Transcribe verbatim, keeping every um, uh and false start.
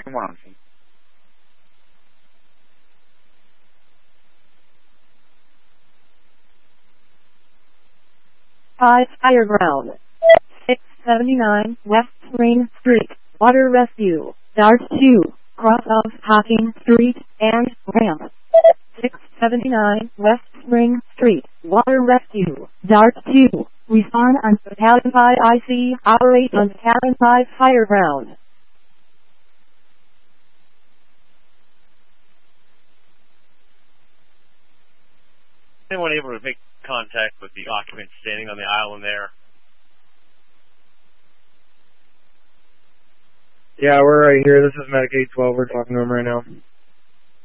one on scene. five Higher Ground. six seventy-nine West Spring Street, Water Rescue. Dart two, cross of Hocking Street and ramp. six seventy-nine West Spring Street, Water Rescue. Dart two, respond on Battalion five I C, operate on Battalion five Higher Ground. Anyone able to make contact with the occupant standing on the island there? Yeah, we're right here. This is Medic eight twelve. We're talking to him right now.